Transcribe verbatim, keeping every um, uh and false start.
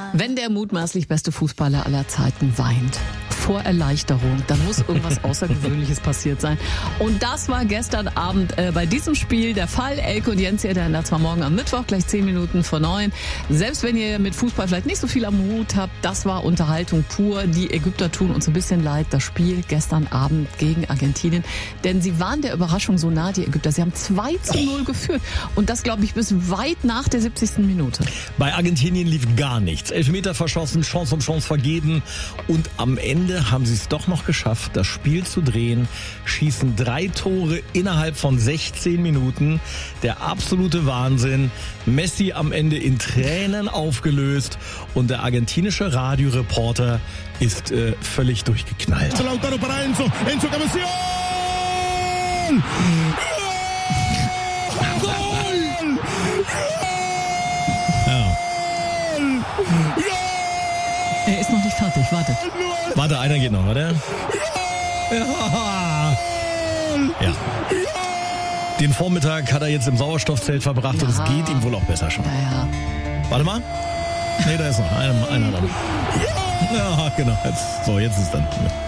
Wenn der mutmaßlich beste Fußballer aller Zeiten weint vor Erleichterung, dann muss irgendwas Außergewöhnliches passiert sein. Und das war gestern Abend äh, bei diesem Spiel der Fall. Elke und Jens, ihr ändert zwar morgen am Mittwoch, gleich zehn Minuten vor neun. Selbst wenn ihr mit Fußball vielleicht nicht so viel am Hut habt, das war Unterhaltung pur. Die Ägypter tun uns ein bisschen leid. Das Spiel gestern Abend gegen Argentinien. Denn sie waren der Überraschung so nah, die Ägypter. Sie haben zwei zu null geführt. Und das, glaube ich, bis weit nach der siebzigsten Minute. Bei Argentinien lief gar nichts. Elfmeter verschossen, Chance um Chance vergeben. Und am Ende haben sie es doch noch geschafft, das Spiel zu drehen, schießen drei Tore innerhalb von sechzehn Minuten. Der absolute Wahnsinn. Messi am Ende in Tränen aufgelöst und der argentinische Radioreporter ist äh, völlig durchgeknallt. Lautaro para Enzo, Enzo Cabeceón! Gol! Ja. Er ist noch nicht fertig, warte. Warte, einer geht noch, oder? Ja. Ja. Den Vormittag hat er jetzt im Sauerstoffzelt verbracht ja. Und es geht ihm wohl auch besser schon. Ja, ja. Warte mal. Nee, da ist noch einer, einer da. Ja, genau. Jetzt, so, jetzt ist es dann.